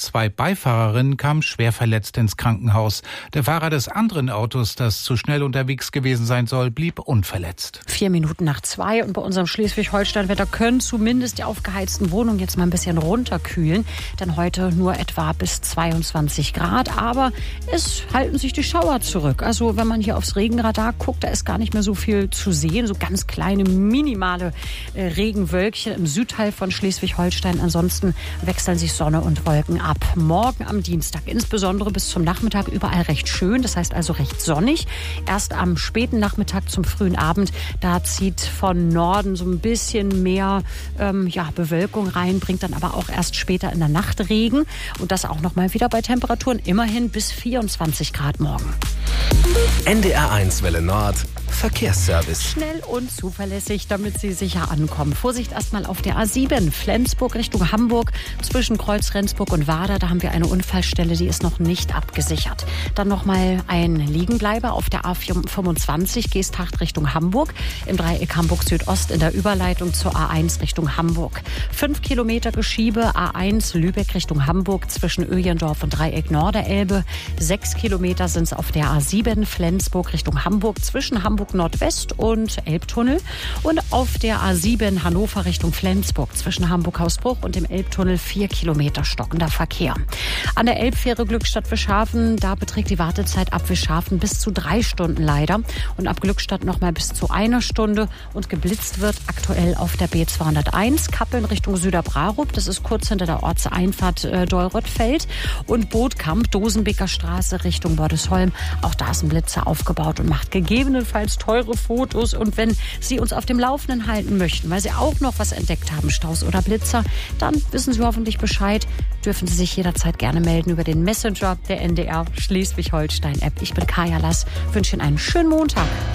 2 Beifahrerinnen kamen schwer verletzt ins Krankenhaus. Der Fahrer des anderen Autos, das zu schnell unterwegs gewesen sein soll, blieb unverletzt. 4 Minuten nach 2 und bei unserem Schleswig-Holstein-Wetter können zumindest die aufgeheizten Wohnungen jetzt mal ein bisschen runterkühlen. Denn heute nur etwa bis 22 Grad. Aber es halten sich die Schauer zurück. Also wenn man hier aufs Regenradar guckt, da ist gar nicht mehr so viel zu sehen. So ganz kleine, minimale Regenwölkchen im Südteil von Schleswig-Holstein. Ansonsten wechseln sich Sonne und Wolken ab. Morgen am Dienstag, insbesondere bis zum Nachmittag, überall recht schön. Das heißt also recht sonnig. Erst am späten Nachmittag zum frühen Abend, da zieht von Norden so ein bisschen mehr Bewölkung rein, bringt dann aber auch erst später in der Nacht Regen. Und das auch nochmal wieder bei Temperaturen immerhin bis 24 Grad morgen. NDR1 Welle Nord. Verkehrsservice. Schnell und zuverlässig, damit Sie sicher ankommen. Vorsicht erstmal auf der A7, Flensburg Richtung Hamburg, zwischen Kreuz Rendsburg und Wader. Da haben wir eine Unfallstelle, die ist noch nicht abgesichert. Dann nochmal ein Liegenbleiber auf der A25, Geesthacht Richtung Hamburg, im Dreieck Hamburg Südost in der Überleitung zur A1 Richtung Hamburg. 5 Kilometer Geschiebe, A1 Lübeck Richtung Hamburg, zwischen Öjendorf und Dreieck Norderelbe. 6 Kilometer sind es auf der A7, Flensburg Richtung Hamburg, zwischen Hamburg Nordwest und Elbtunnel. Und auf der A7 Hannover Richtung Flensburg, zwischen Hamburg-Hausbruch und dem Elbtunnel 4 Kilometer stockender Verkehr. An der Elbfähre Glückstadt-Wischhafen, da beträgt die Wartezeit ab Wischhafen bis zu 3 Stunden leider. Und ab Glückstadt noch mal bis zu 1 Stunde. Und geblitzt wird aktuell auf der B201 Kappeln Richtung Süderbrarup. Das ist kurz hinter der Ortseinfahrt Deuröttfeld. Und Bootkamp, Dosenbeker Straße Richtung Bordesholm. Auch da ist ein Blitzer aufgebaut und macht gegebenenfalls teure Fotos. Und wenn Sie uns auf dem Laufenden halten möchten, weil Sie auch noch was entdeckt haben, Staus oder Blitzer, dann wissen Sie hoffentlich Bescheid. Dürfen Sie sich jederzeit gerne melden über den Messenger der NDR Schleswig-Holstein-App. Ich bin Kaya Lass, wünsche Ihnen einen schönen Montag.